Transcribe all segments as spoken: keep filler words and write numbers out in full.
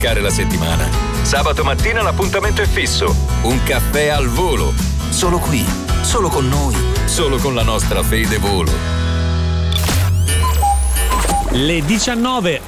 la settimana. Sabato mattina l'appuntamento è fisso. Un caffè al volo. Solo qui, solo con noi, solo con la nostra Fede Volo. Le diciannove.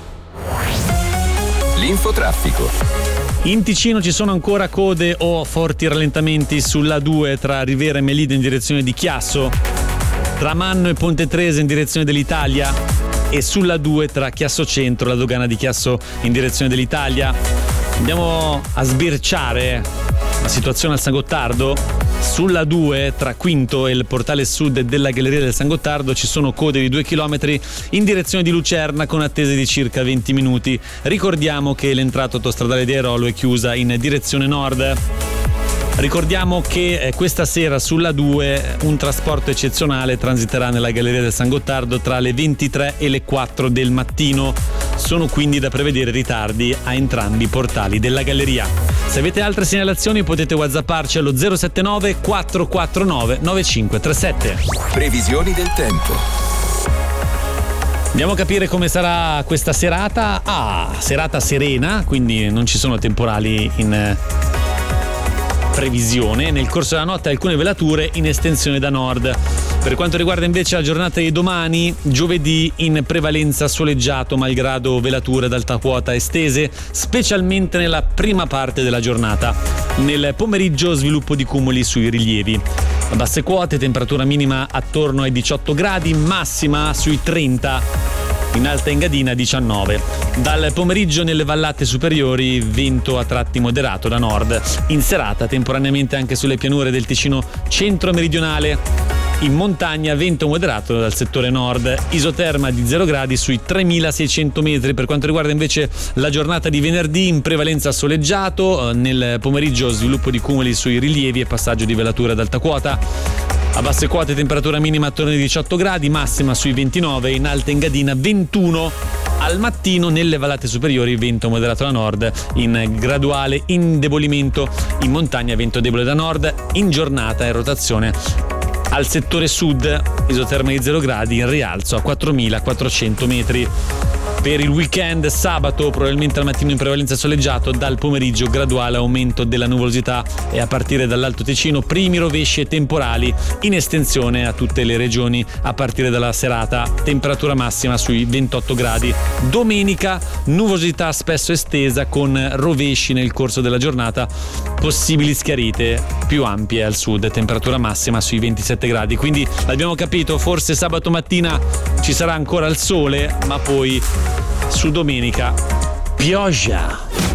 L'infotraffico. In Ticino ci sono ancora code o forti rallentamenti sulla due tra Rivera e Melide in direzione di Chiasso, tra Manno e Ponte Trese in direzione dell'Italia e sulla due tra Chiasso Centro e la dogana di Chiasso in direzione dell'Italia. Andiamo a sbirciare la situazione al San Gottardo. Sulla due tra Quinto e il portale sud della Galleria del San Gottardo ci sono code di due chilometri in direzione di Lucerna con attese di circa venti minuti. Ricordiamo che l'entrata autostradale di Airolo è chiusa in direzione nord. Ricordiamo che eh, questa sera sulla due un trasporto eccezionale transiterà nella Galleria del San Gottardo tra le ventitré e le quattro del mattino. Sono quindi da prevedere ritardi a entrambi i portali della galleria. Se avete altre segnalazioni potete whatsapparci allo zero sette nove quattro quattro nove nove cinque tre sette. Previsioni del tempo. Andiamo a capire come sarà questa serata. Ah, serata serena, quindi non ci sono temporali in previsione. Nel corso della notte alcune velature in estensione da nord. Per quanto riguarda invece la giornata di domani, giovedì in prevalenza soleggiato malgrado velature ad alta quota estese, specialmente nella prima parte della giornata. Nel pomeriggio sviluppo di cumuli sui rilievi. A basse quote, temperatura minima attorno ai diciotto gradi, massima sui trenta. In Alta Engadina diciannove. Dal pomeriggio nelle vallate superiori vento a tratti moderato da nord. In serata temporaneamente anche sulle pianure del Ticino centro-meridionale. In montagna vento moderato dal settore nord, isoterma di zero gradi sui tremilaseicento metri. Per quanto riguarda invece la giornata di venerdì, in prevalenza soleggiato, nel pomeriggio sviluppo di cumuli sui rilievi e passaggio di velature ad alta quota. A basse quote temperatura minima attorno ai diciotto gradi, massima sui ventinove, in Alta Engadina ventuno. Al mattino nelle vallate superiori vento moderato da nord, in graduale indebolimento, in montagna vento debole da nord, in giornata in rotazione al settore sud, isoterma di zero gradi, in rialzo a quattromilaquattrocento metri. Per il weekend, sabato probabilmente al mattino in prevalenza soleggiato, dal pomeriggio graduale aumento della nuvolosità e a partire dall'Alto Ticino primi rovesci e temporali in estensione a tutte le regioni a partire dalla serata, temperatura massima sui ventotto gradi. Domenica nuvolosità spesso estesa con rovesci nel corso della giornata, possibili schiarite più ampie al sud, temperatura massima sui ventisette gradi. Quindi l'abbiamo capito, forse sabato mattina ci sarà ancora il sole, ma poi su domenica pioggia.